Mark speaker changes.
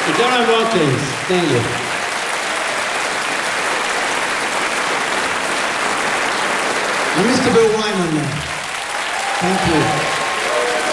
Speaker 1: Donald Watkins, thank you. And Mr. Bill Wyman there. Thank you.